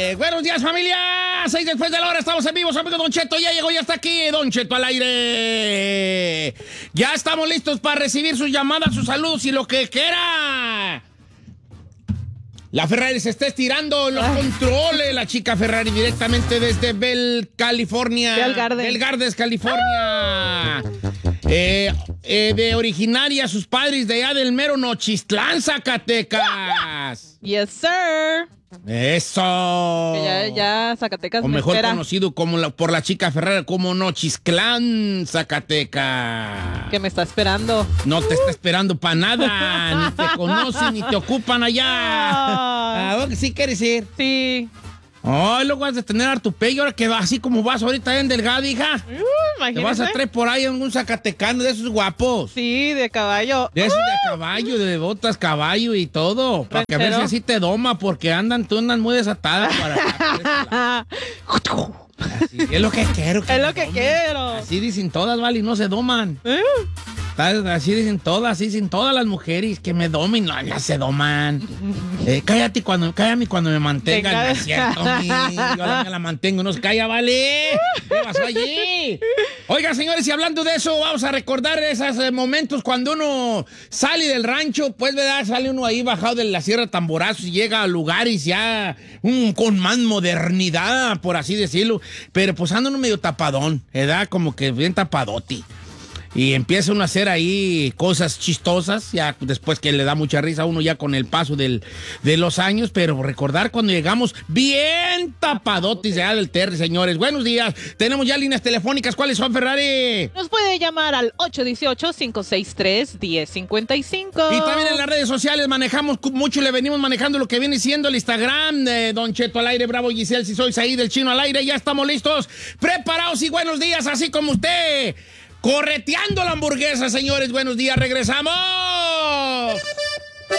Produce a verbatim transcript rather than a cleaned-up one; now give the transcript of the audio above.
señores. Buenos días, familia. Seis después de la hora, estamos en vivo. Su amigo Don Cheto ya llegó, ya está aquí. Don Cheto al aire. Ya estamos listos para recibir sus llamadas, sus saludos y lo que quiera. La Ferrari se está estirando los Ay. controles. La chica Ferrari directamente desde Bell, California. Bell Gardens. Bell Gardens, California. Eh, eh, de originaria, sus padres de allá del mero Nochistlán, Zacatecas. Yes, sir. Eso. Ya, ya, Zacatecas. O mejor espera. conocido como la, por la chica Ferrari como Nochistlán, Zacatecas. Que me está esperando. No te está esperando para nada. Ni te conocen, ni te ocupan allá. Ah, ¿A dónde sí quieres ir? Sí. Ay, luego vas a tener harto pello ahora que vas así como vas ahorita en delgado, hija. Uh, Te imagínese. vas a traer por ahí en un zacatecano de esos guapos. Sí, de caballo. De esos Uh. de caballo, de botas caballo y todo. Para que a ver si Ranchero. así te doma, porque andan, tú andas muy desatada para acá. Así, es lo que quiero. Es lo me que domen. quiero. Así dicen todas, vale, y no se doman. Uh. Así dicen todas, así dicen todas las mujeres que me domen, no, ya se doman. Eh, cállate cuando, cállame cuando me mantengan, Venga. no es cierto, mi, yo la, me la mantengo, no se calla, vale. ¿Qué pasó allí? Oiga, señores, y hablando de eso, vamos a recordar esos eh, momentos cuando uno sale del rancho, pues, ¿verdad? Sale uno ahí bajado de la Sierra Tamborazo y llega a lugares ya um, con más modernidad, por así decirlo, pero pues anda uno medio tapadón, ¿verdad? Como que bien tapadoti. Y empieza uno a hacer ahí cosas chistosas, ya después que le da mucha risa a uno ya con el paso del, de los años, pero recordar cuando llegamos bien tapadotis allá del Terry, señores. Buenos días, tenemos ya líneas telefónicas. ¿Cuáles son, Ferrari? Nos puede llamar al ocho uno ocho, cinco seis tres, uno cero cinco cinco. Y también en las redes sociales manejamos mucho, le venimos manejando lo que viene siendo el Instagram de Don Cheto al aire, Bravo Giselle, si sois ahí del Chino al aire, ya estamos listos, preparados y buenos días, así como usted. Correteando la hamburguesa, señores. Buenos días, regresamos.